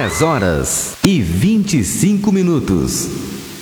10h25.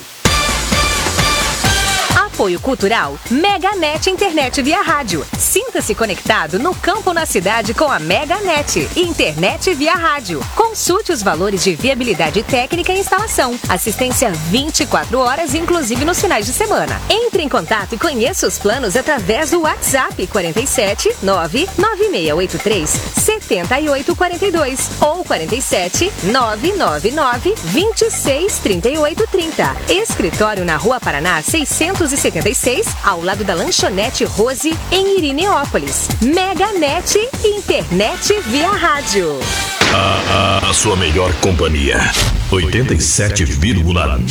Apoio Cultural MegaNet Internet via rádio. Sinta-se conectado no campo ou na cidade com a MegaNet Internet via rádio. Consulte os valores de viabilidade técnica e instalação. Assistência 24 horas, inclusive nos finais de semana. Entre em contato e conheça os planos através do WhatsApp 47 99683 7842 ou 47 999 26 38 30. Escritório na Rua Paraná 676, ao lado da Lanchonete Rose, em Irineópolis. MegaNet Internet via rádio. A sua melhor companhia. 87,9.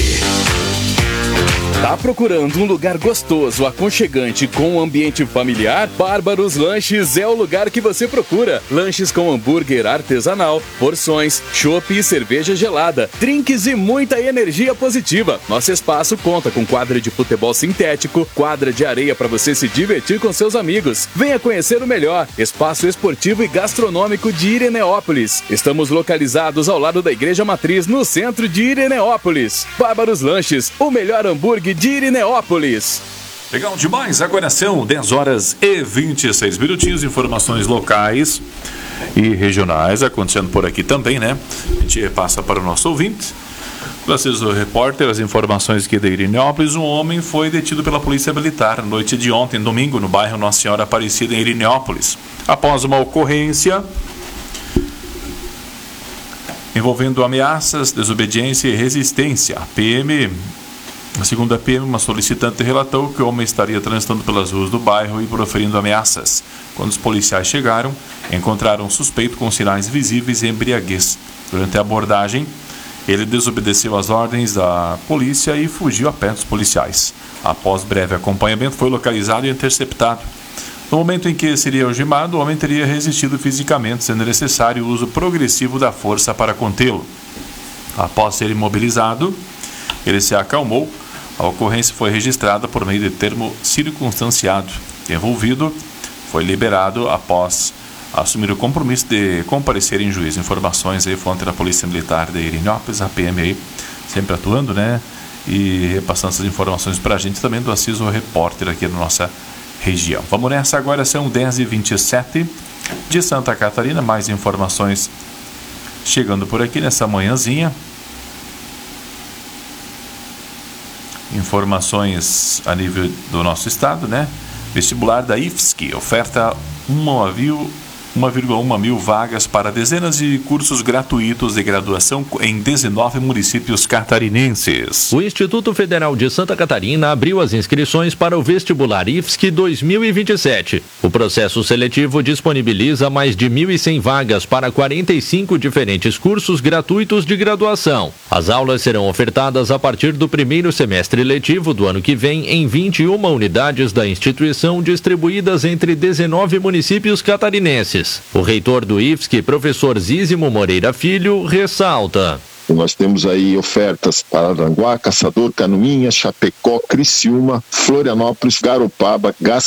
Tá procurando um lugar gostoso, aconchegante, com um ambiente familiar? Bárbaros Lanches é o lugar que você procura. Lanches com hambúrguer artesanal, porções, chopp e cerveja gelada, drinks e muita energia positiva. Nosso espaço conta com quadra de futebol sintético, quadra de areia para você se divertir com seus amigos. Venha conhecer o melhor espaço esportivo e gastronômico de Irineópolis. Estamos localizados ao lado da Igreja Matriz, no centro de Irineópolis. Bárbaros Lanches, o melhor hambúrguer de Irineópolis. Legal demais, agora são 10h26. Informações locais e regionais acontecendo por aqui também, né? A gente passa para o nosso ouvinte. Vocês, o repórter, as informações aqui de Irineópolis. Um homem foi detido pela Polícia Militar na noite de ontem, domingo, no bairro Nossa Senhora Aparecida, em Irineópolis. Após uma ocorrência envolvendo ameaças, desobediência e resistência, segundo a PM, uma solicitante relatou que o homem estaria transitando pelas ruas do bairro e proferindo ameaças. Quando os policiais chegaram, encontraram um suspeito com sinais visíveis e embriaguez. Durante a abordagem, ele desobedeceu às ordens da polícia e fugiu a pé dos policiais. Após breve acompanhamento, foi localizado e interceptado. No momento em que seria algemado, o homem teria resistido fisicamente, sendo necessário o uso progressivo da força para contê-lo. Após ser imobilizado, ele se acalmou. A ocorrência foi registrada por meio de termo circunstanciado. O envolvido foi liberado após assumir o compromisso de comparecer em juízo. Informações aí, fonte da Polícia Militar de Irineópolis, a PM aí, sempre atuando, né? E repassando essas informações para a gente também do Assis, o repórter aqui da nossa região. Vamos nessa, agora são 10h27 de Santa Catarina. Mais informações chegando por aqui nessa manhãzinha. Informações a nível do nosso estado, né? Vestibular da IFSC oferta 1,1 mil vagas para dezenas de cursos gratuitos de graduação em 19 municípios catarinenses. O Instituto Federal de Santa Catarina abriu as inscrições para o Vestibular IFSC 2027. O processo seletivo disponibiliza mais de 1.100 vagas para 45 diferentes cursos gratuitos de graduação. As aulas serão ofertadas a partir do primeiro semestre letivo do ano que vem em 21 unidades da instituição distribuídas entre 19 municípios catarinenses. O reitor do IFSC, professor Zísimo Moreira Filho, ressalta: nós temos aí ofertas para Aranguá, Caçador, Canoinhas, Chapecó, Criciúma, Florianópolis, Garopaba,